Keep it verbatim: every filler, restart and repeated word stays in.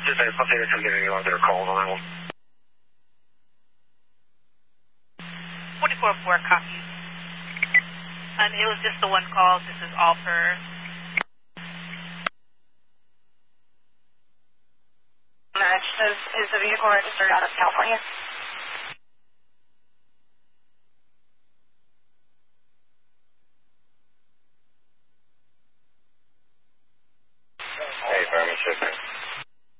Just a update if I'm getting any other calls on that one. twenty-four four, copy. Um, it was just the one call. This is all for... Match is, is the vehicle registered out of California?